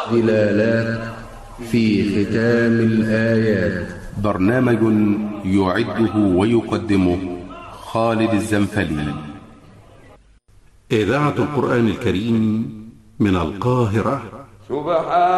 دلالات في ختام الآيات. برنامج يعده ويقدمه خالد الزنفلي. إذاعة القرآن الكريم من القاهرة. سبحان